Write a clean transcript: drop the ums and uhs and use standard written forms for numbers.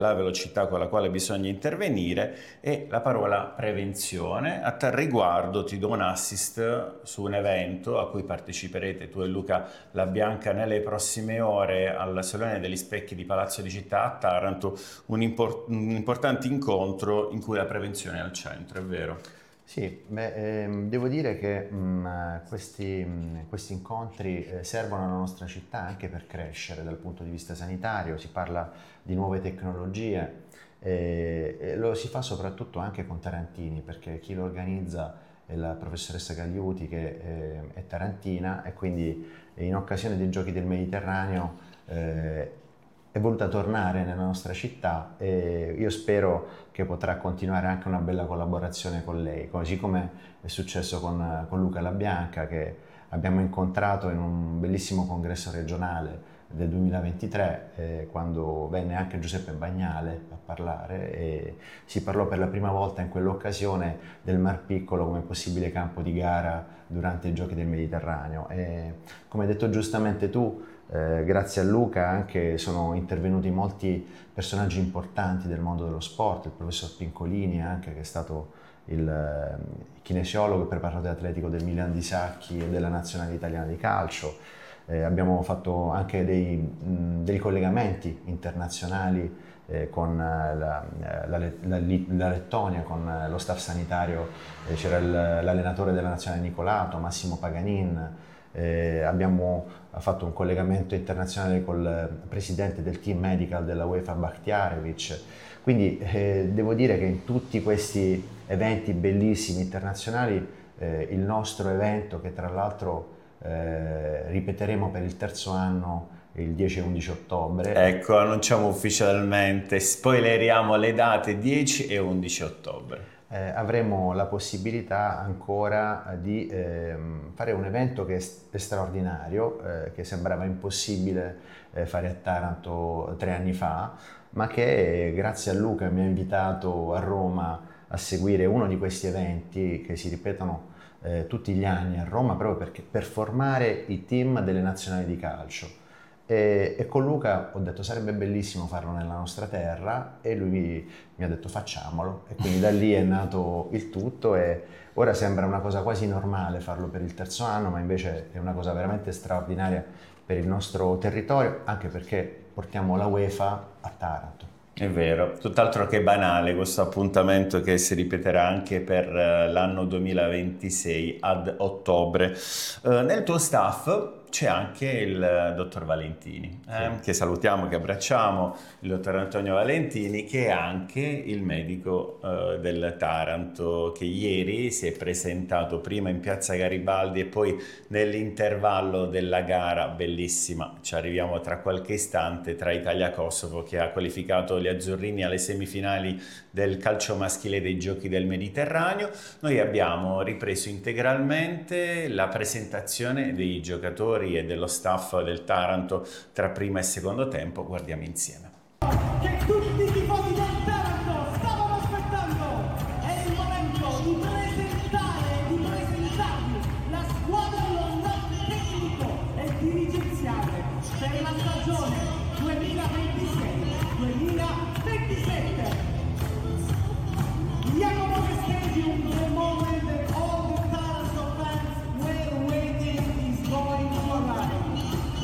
la velocità con la quale bisogna intervenire e la parola prevenzione. A tal riguardo ti do un assist su un evento a cui parteciperete tu e Luca Labianca nelle prossime ore al Salone degli Specchi di Palazzo di Città a Taranto, un importante incontro in cui la prevenzione è al centro, è vero? Sì, devo dire che questi incontri servono alla nostra città anche per crescere dal punto di vista sanitario. Si parla di nuove tecnologie e lo si fa soprattutto anche con tarantini, perché chi lo organizza è la professoressa Gagliuti, che è tarantina, e quindi in occasione dei Giochi del Mediterraneo è voluta tornare nella nostra città, e io spero che potrà continuare anche una bella collaborazione con lei, così come è successo con Luca Labianca, che abbiamo incontrato in un bellissimo congresso regionale del 2023, quando venne anche Giuseppe Bagnale a parlare, e si parlò per la prima volta in quell'occasione del Mar Piccolo come possibile campo di gara durante i Giochi del Mediterraneo. E, come hai detto giustamente tu, grazie a Luca anche sono intervenuti molti personaggi importanti del mondo dello sport, il professor Pincolini anche, che è stato il kinesiologo e preparatore atletico del Milan di Sacchi e della nazionale italiana di calcio. Abbiamo fatto anche dei collegamenti internazionali con la Lettonia, con lo staff sanitario. C'era l'allenatore della nazionale Nicolato, Massimo Paganin. Abbiamo fatto un collegamento internazionale col presidente del team medical della UEFA, Bakhtiarevic. Quindi devo dire che in tutti questi eventi bellissimi internazionali, il nostro evento, che tra l'altro ripeteremo per il terzo anno il 10 e 11 ottobre. Ecco, annunciamo ufficialmente, spoileriamo le date 10 e 11 ottobre. Avremo la possibilità ancora di fare un evento che è straordinario, che sembrava impossibile fare a Taranto 3 anni fa, ma che grazie a Luca mi ha invitato a Roma a seguire uno di questi eventi che si ripetono tutti gli anni a Roma, proprio per formare i team delle nazionali di calcio. E con Luca ho detto sarebbe bellissimo farlo nella nostra terra, e lui mi ha detto facciamolo, e quindi da lì è nato il tutto, e ora sembra una cosa quasi normale farlo per il terzo anno, ma invece è una cosa veramente straordinaria per il nostro territorio, anche perché portiamo la UEFA a Taranto. È vero, tutt'altro che banale questo appuntamento, che si ripeterà anche per l'anno 2026 ad ottobre. Nel tuo staff c'è anche il dottor Valentini, che salutiamo, che abbracciamo, il dottor Antonio Valentini, che è anche il medico del Taranto, che ieri si è presentato prima in piazza Garibaldi e poi nell'intervallo della gara bellissima, ci arriviamo tra qualche istante, tra Italia-Kosovo, che ha qualificato gli azzurrini alle semifinali del calcio maschile dei Giochi del Mediterraneo. Noi abbiamo ripreso integralmente la presentazione dei giocatori e dello staff del Taranto tra prima e secondo tempo. Guardiamo insieme. Che tutti i tifosi del Taranto stavano aspettando. È il momento di presentarvi la squadra e lo staff tecnico e dirigenziale per la stagione 2026-2027.